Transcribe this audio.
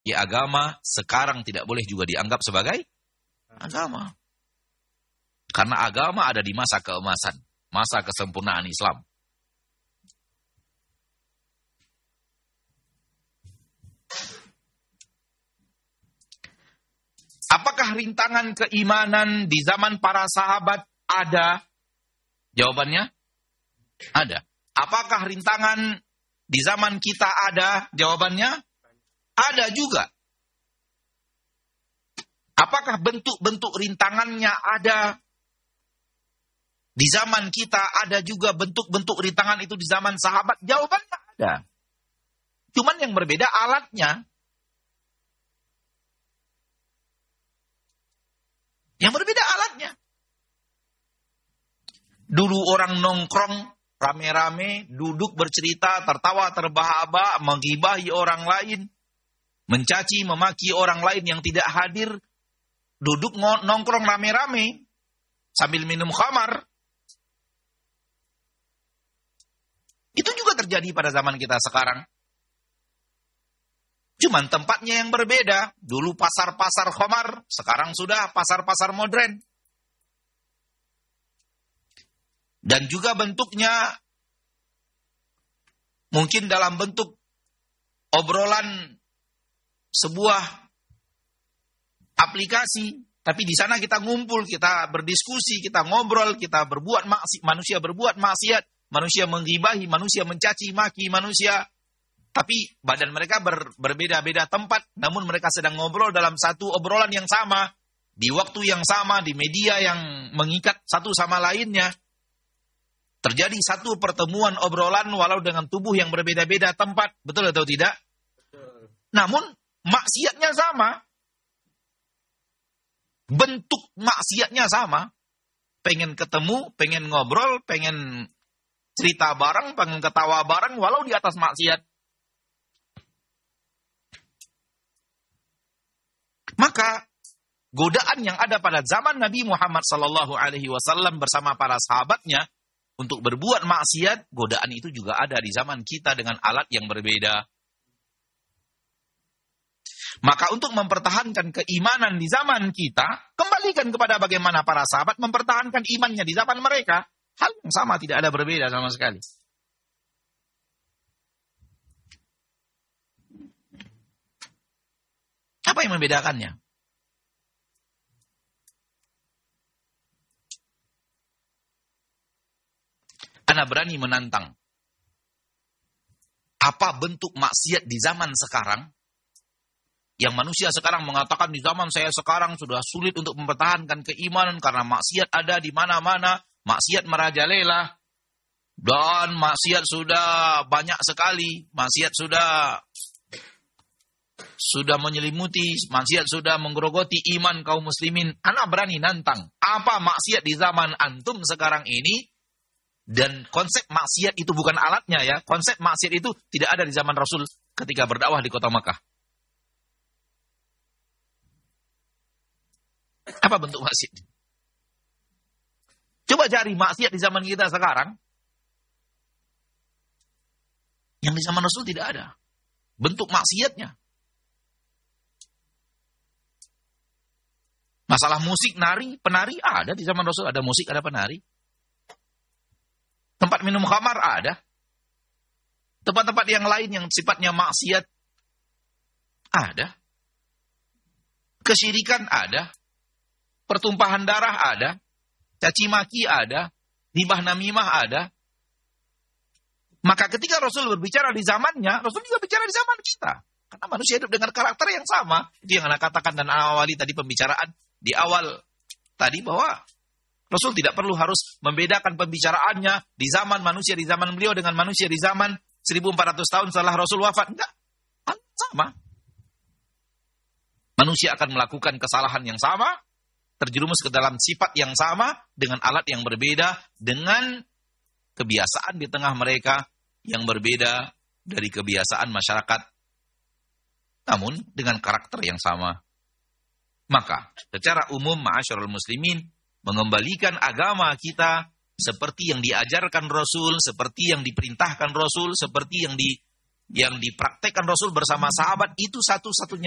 memiliki agama, sekarang tidak boleh juga dianggap sebagai agama. Karena agama ada di masa keemasan, masa kesempurnaan Islam. Apakah rintangan keimanan di zaman para sahabat ada? Jawabannya ada. Apakah rintangan di zaman kita ada? Jawabannya ada juga. Apakah bentuk-bentuk rintangannya ada? Di zaman kita ada juga bentuk-bentuk rintangan itu di zaman sahabat? Jawabannya ada. Cuman yang berbeda alatnya. Yang berbeda alatnya. Dulu orang nongkrong rame-rame, duduk bercerita, tertawa, terbahak-bahak, menggibahi orang lain, mencaci, memaki orang lain yang tidak hadir, duduk nongkrong rame-rame sambil minum khamar. Itu juga terjadi pada zaman kita sekarang. Cuman tempatnya yang berbeda. Dulu pasar-pasar khamar, sekarang sudah pasar-pasar modern. Dan juga bentuknya mungkin dalam bentuk obrolan sebuah aplikasi. Tapi di sana kita ngumpul, kita berdiskusi, kita ngobrol, kita berbuat maksiat, manusia berbuat maksiat, manusia menggibahi, manusia mencaci maki manusia. Tapi badan mereka berbeda-beda tempat, namun mereka sedang ngobrol dalam satu obrolan yang sama, di waktu yang sama, di media yang mengikat satu sama lainnya. Terjadi satu pertemuan obrolan walau dengan tubuh yang berbeda-beda tempat, betul atau tidak? Betul. Namun maksiatnya sama. Bentuk maksiatnya sama. Pengen ketemu, pengen ngobrol, pengen cerita bareng, pengen ketawa bareng walau di atas maksiat. Maka godaan yang ada pada zaman Nabi Muhammad SAW bersama para sahabatnya untuk berbuat maksiat, godaan itu juga ada di zaman kita dengan alat yang berbeda. Maka untuk mempertahankan keimanan di zaman kita, kembalikan kepada bagaimana para sahabat mempertahankan imannya di zaman mereka. Hal yang sama, tidak ada berbeda sama sekali. Apa yang membedakannya? Ana berani menantang. Apa bentuk maksiat di zaman sekarang? Yang manusia sekarang mengatakan di zaman saya sekarang sudah sulit untuk mempertahankan keimanan karena maksiat ada di mana-mana, maksiat merajalela. Dan maksiat sudah banyak sekali, maksiat sudah menyelimuti, maksiat sudah menggerogoti iman kaum muslimin. Ana berani nantang. Apa maksiat di zaman antum sekarang ini? Dan konsep maksiat itu bukan alatnya ya. Konsep maksiat itu tidak ada di zaman Rasul ketika berdakwah di kota Makkah. Apa bentuk maksiat? Coba cari maksiat di zaman kita sekarang. Yang di zaman Rasul tidak ada. Bentuk maksiatnya. Masalah musik, nari, penari ada di zaman Rasul. Ada musik, ada penari. Tempat minum khamar ada. Tempat-tempat yang lain yang sifatnya maksiat ada. Kesyirikan ada. Pertumpahan darah ada. Caci maki ada. Ghibah namimah ada. Maka ketika Rasul berbicara di zamannya, Rasul juga bicara di zaman kita. Karena manusia hidup dengan karakter yang sama. Itu yang Anda katakan dan awali tadi pembicaraan di awal tadi bahwa Rasul tidak perlu harus membedakan pembicaraannya di zaman manusia di zaman beliau dengan manusia di zaman 1400 tahun setelah Rasul wafat. Enggak. Sama. Manusia akan melakukan kesalahan yang sama, terjerumus ke dalam sifat yang sama dengan alat yang berbeda, dengan kebiasaan di tengah mereka yang berbeda dari kebiasaan masyarakat. Namun dengan karakter yang sama. Maka secara umum ma'asyarul muslimin mengembalikan agama kita seperti yang diajarkan Rasul, seperti yang diperintahkan Rasul, seperti yang dipraktekkan Rasul bersama sahabat, itu satu-satunya